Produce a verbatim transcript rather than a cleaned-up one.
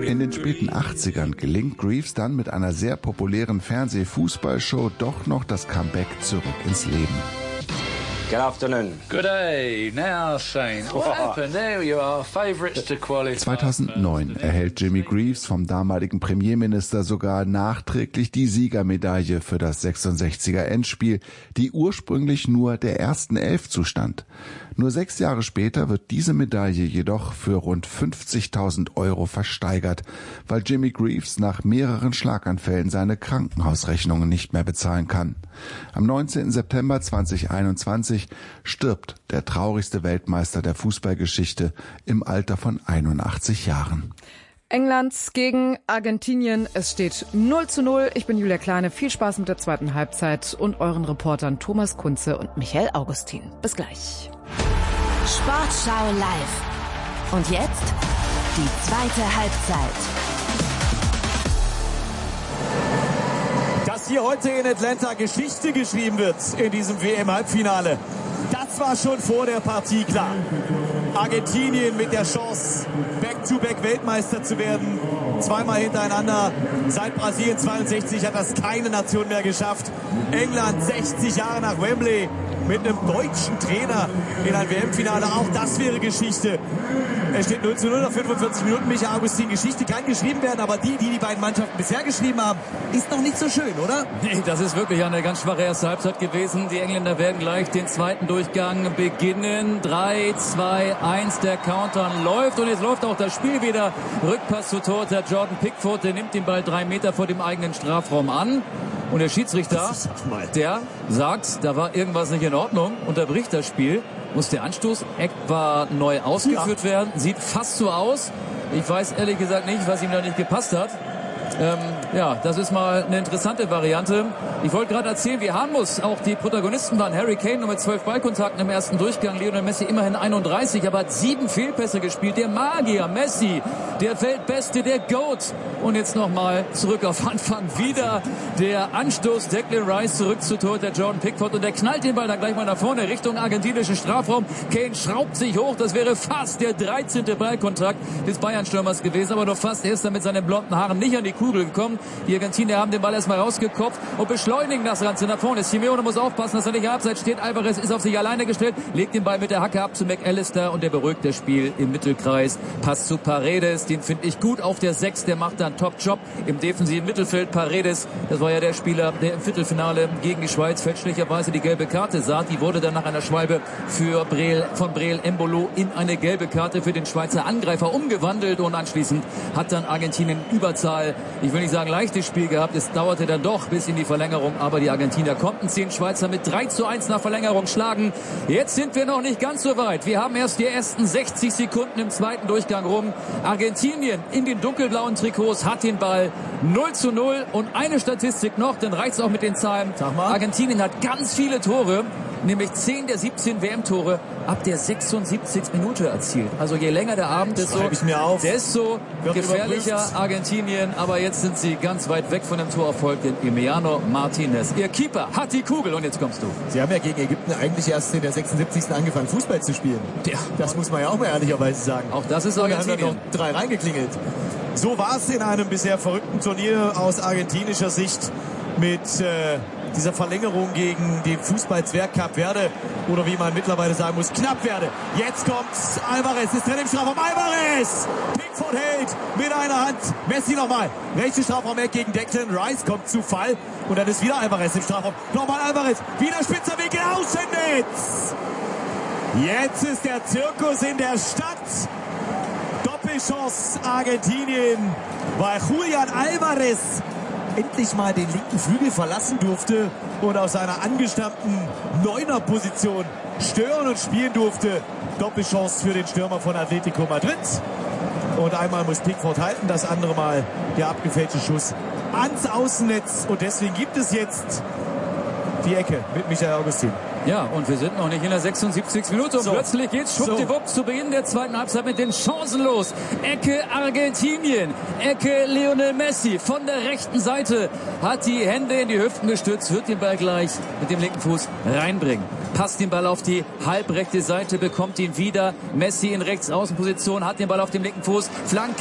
In den späten achtzigern gelingt Greaves dann mit einer sehr populären Fernseh-Fußballshow doch noch das Comeback zurück ins Leben. Good afternoon. Good day. Now, Saint, what happened? There you are, favourites to qualify. zweitausendneun erhält Jimmy Greaves vom damaligen Premierminister sogar nachträglich die Siegermedaille für das sechsundsechziger Endspiel, die ursprünglich nur der ersten Elf zustand. Nur sechs Jahre später wird diese Medaille jedoch für rund fünfzigtausend Euro versteigert, weil Jimmy Greaves nach mehreren Schlaganfällen seine Krankenhausrechnungen nicht mehr bezahlen kann. Am neunzehnten September zweitausendeinundzwanzig stirbt der traurigste Weltmeister der Fußballgeschichte im Alter von einundachtzig Jahren. England gegen Argentinien. Es steht null zu null. Ich bin Julia Kleine. Viel Spaß mit der zweiten Halbzeit und euren Reportern Thomas Kunze und Michael Augustin. Bis gleich. Sportschau live. Und jetzt die zweite Halbzeit. Dass hier heute in Atlanta Geschichte geschrieben wird in diesem W M-Halbfinale, das war schon vor der Partie klar. Argentinien mit der Chance, Back-to-Back-Weltmeister zu werden. Zweimal hintereinander. Seit Brasilien zweiundsechzig hat das keine Nation mehr geschafft. England sechzig Jahre nach Wembley mit einem deutschen Trainer in ein W M-Finale. Auch das wäre Geschichte. Es steht null zu null nach fünfundvierzig Minuten. Michael Augustin, Geschichte kann geschrieben werden, aber die, die die beiden Mannschaften bisher geschrieben haben, ist noch nicht so schön, oder? Nee, das ist wirklich eine ganz schwache erste Halbzeit gewesen. Die Engländer werden gleich den zweiten Durchgang beginnen. drei, zwei, eins, der Countdown läuft und jetzt läuft auch das Spiel wieder. Rückpass zu Torhüter Jordan Pickford, der nimmt den Ball drei Meter vor dem eigenen Strafraum an. Und der Schiedsrichter, der sagt, da war irgendwas nicht in Ordnung, unterbricht das Spiel. Muss der Anstoß etwa neu ausgeführt ja. werden? Sieht fast so aus. Ich weiß ehrlich gesagt nicht, was ihm da nicht gepasst hat. Ähm, ja, das ist mal eine interessante Variante. Ich wollte gerade erzählen, wie harmlos auch die Protagonisten waren. Harry Kane nur mit zwölf Ballkontakten im ersten Durchgang, Lionel Messi immerhin einunddreißig, aber hat sieben Fehlpässe gespielt. Der Magier Messi, der Weltbeste, der GOAT. Und jetzt nochmal zurück auf Anfang. Wieder der Anstoß, Declan Rice zurück zu Tor der Jordan Pickford und der knallt den Ball dann gleich mal nach vorne Richtung argentinischen Strafraum. Kane schraubt sich hoch, das wäre fast der dreizehnte Ballkontakt des Bayern-Stürmers gewesen, aber nur fast. Er ist dann mit seinen blonden Haaren nicht an die Kugel gekommen. Die Argentinier haben den Ball erstmal rausgekopft und beschleunigen das Ganze nach vorne. Simeone muss aufpassen, dass er nicht abseits steht. Alvarez ist auf sich alleine gestellt, legt den Ball mit der Hacke ab zu McAllister und der beruhigt das Spiel im Mittelkreis. Pass zu Paredes, den finde ich gut auf der sechs, der macht dann Top-Job im defensiven Mittelfeld. Paredes, das war ja der Spieler, der im Viertelfinale gegen die Schweiz fälschlicherweise die gelbe Karte sah. Die wurde dann nach einer Schwalbe für Breel, von Breel Embolo in eine gelbe Karte für den Schweizer Angreifer umgewandelt und anschließend hat dann Argentinien Überzahl. Ich will nicht sagen leichtes Spiel gehabt, es dauerte dann doch bis in die Verlängerung, aber die Argentinier konnten zehn Schweizer mit drei zu eins nach Verlängerung schlagen. Jetzt sind wir noch nicht ganz so weit. Wir haben erst die ersten sechzig Sekunden im zweiten Durchgang rum. Argentinien in den dunkelblauen Trikots hat den Ball null zu null und eine Statistik noch, dann reicht's auch mit den Zahlen. Argentinien hat ganz viele Tore, nämlich zehn der siebzehn W M-Tore ab der sechsundsiebzigsten Minute erzielt. Also je länger der Abend ist, so, desto gefährlicher Argentinien. Aber jetzt sind sie ganz weit weg von dem Torerfolg, den Emiliano Martinez. Ihr Keeper hat die Kugel und jetzt kommst du. Sie haben ja gegen Ägypten eigentlich erst in der sechsundsiebzigsten angefangen, Fußball zu spielen. Ja. Das muss man ja auch mal ehrlicherweise sagen. Auch das ist Argentinien. Argentinien. Da haben noch drei reingeklingelt. So war es in einem bisher verrückten Turnier aus argentinischer Sicht mit äh, dieser Verlängerung gegen den Fußball-Zwerg Kap Verde oder wie man mittlerweile sagen muss, knapp Verde. Jetzt kommt Alvarez, ist drin im Strafraum. Alvarez! Pickford hält mit einer Hand. Messi nochmal. Rechte Strafraum gegen Declan Rice kommt zu Fall und dann ist wieder Alvarez im Strafraum. Nochmal Alvarez. Wieder spitzer Winkel, Außennetz. Jetzt ist der Zirkus in der Stadt. Doppelchance Argentinien, weil Julian Alvarez endlich mal den linken Flügel verlassen durfte und aus seiner angestammten Neuner-Position stören und spielen durfte. Doppelchance für den Stürmer von Atletico Madrid. Und einmal muss Pickford halten, das andere Mal der abgefälschte Schuss ans Außennetz. Und deswegen gibt es jetzt die Ecke mit Michael Augustin. Ja, und wir sind noch nicht in der sechsundsiebzigsten Minute und so. Plötzlich geht's schwuppdiwupp so. zu Beginn der zweiten Halbzeit mit den Chancen los. Ecke Argentinien, Ecke Lionel Messi von der rechten Seite, hat die Hände in die Hüften gestützt, wird den Ball gleich mit dem linken Fuß reinbringen. Passt den Ball auf die halbrechte Seite, bekommt ihn wieder. Messi in Rechtsaußenposition, hat den Ball auf dem linken Fuß, Flanke